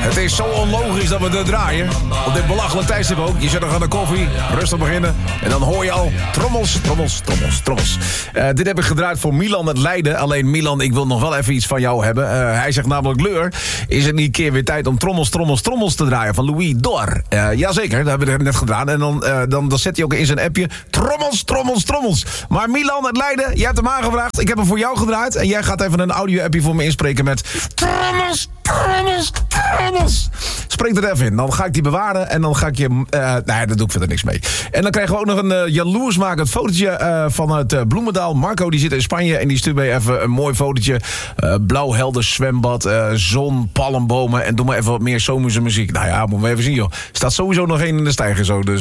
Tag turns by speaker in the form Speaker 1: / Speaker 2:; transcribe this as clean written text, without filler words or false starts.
Speaker 1: Het is zo onlogisch dat we het draaien. Op dit belachelijk tijdstip ook. Je zet nog aan de koffie, rustig beginnen. En dan hoor je al trommels, trommels, trommels, trommels. Dit heb ik gedraaid voor Milan uit Leiden. Alleen Milan, ik wil nog wel even iets van jou hebben. Hij zegt namelijk, Leur, is het niet een keer weer tijd om trommels, trommels, trommels te draaien van Louis Dor? Jazeker, dat hebben we net gedaan. En dan zet hij ook in zijn appje trommels, trommels, trommels. Maar Milan uit Leiden, jij hebt hem aangevraagd. Ik heb hem voor jou gedraaid. En jij gaat even een audio-appje voor me inspreken met trommels, trommels, trommels. Spreek er even in. Dan ga ik die bewaren en dan ga ik je... nee, daar doe ik verder niks mee. En dan krijgen we ook nog een jaloersmakend fotootje van het Bloemendaal. Marco die zit in Spanje en die stuurt mij even een mooi fotootje. Blauw helder zwembad, zon, palmbomen en doe maar even wat meer zomerse muziek. Nou ja, moeten we even zien joh. Staat sowieso nog één in de stijger zo. Dus